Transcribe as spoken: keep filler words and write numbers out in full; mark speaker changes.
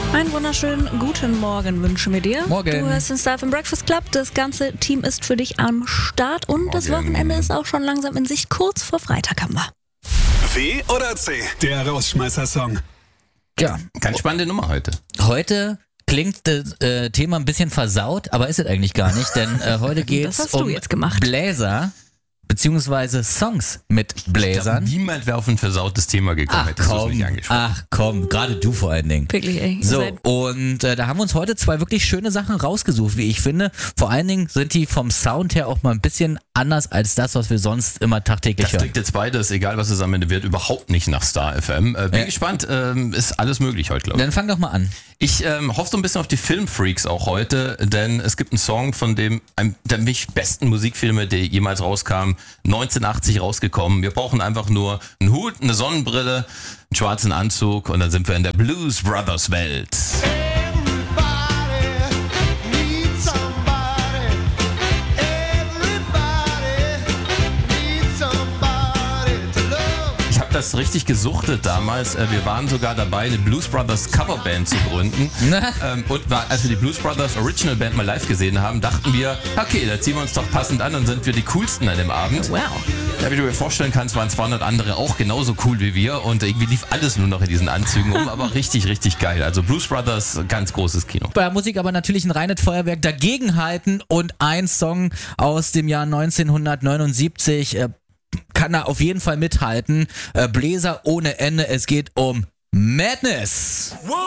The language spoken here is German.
Speaker 1: Einen wunderschönen guten Morgen wünschen wir dir.
Speaker 2: Morgen.
Speaker 1: Du hörst den Style vom Breakfast Club. Das ganze Team ist für dich am Start und Morgen. Das Wochenende ist auch schon langsam in Sicht. Kurz vor Freitag haben wir.
Speaker 3: W oder C? Der Rausschmeißer-Song.
Speaker 2: Ja,
Speaker 4: ganz spannende Nummer heute.
Speaker 2: Heute klingt das äh, Thema ein bisschen versaut, aber ist es eigentlich gar nicht, denn äh, heute geht es um Bläser. Beziehungsweise Songs mit Bläsern.
Speaker 4: Ich glaub, niemand wäre auf ein versautes Thema gekommen,
Speaker 2: ach,
Speaker 4: hätte es
Speaker 2: komm,
Speaker 4: nicht angesprochen.
Speaker 2: Ach komm, gerade du vor allen Dingen.
Speaker 1: Wirklich, ey.
Speaker 2: So, und äh, da haben wir uns heute zwei wirklich schöne Sachen rausgesucht, wie ich finde. Vor allen Dingen sind die vom Sound her auch mal ein bisschen anders als das, was wir sonst immer tagtäglich
Speaker 4: das
Speaker 2: hören.
Speaker 4: Das klingt jetzt beides, egal was es am Ende wird, überhaupt nicht nach Star F M. Äh, bin
Speaker 2: ja.
Speaker 4: gespannt, ähm, ist alles möglich heute, glaube ich.
Speaker 2: Dann fang doch mal an.
Speaker 4: Ich ähm, hoffe so ein bisschen auf die Filmfreaks auch heute, denn es gibt einen Song von dem, einem der mich besten Musikfilme, der jemals rauskam, neunzehnhundertachtzig rausgekommen. Wir brauchen einfach nur einen Hut, eine Sonnenbrille, einen schwarzen Anzug und dann sind wir in der Blues Brothers Welt. Das richtig gesuchtet damals. Wir waren sogar dabei, eine Blues Brothers Coverband zu gründen. Und als wir die Blues Brothers Original Band mal live gesehen haben, dachten wir, okay, da ziehen wir uns doch passend an und sind wir die coolsten an dem Abend.
Speaker 1: Wow.
Speaker 4: Ja, wie du dir vorstellen kannst, waren zweihundert andere auch genauso cool wie wir und irgendwie lief alles nur noch in diesen Anzügen um, aber richtig, richtig geil. Also Blues Brothers, ganz großes Kino.
Speaker 2: Bei der Musik aber natürlich ein reines Feuerwerk dagegenhalten und ein Song aus dem Jahr neunzehnhundertneunundsiebzig, äh, kann er auf jeden Fall mithalten. Äh, Bläser ohne Ende. Es geht um Madness.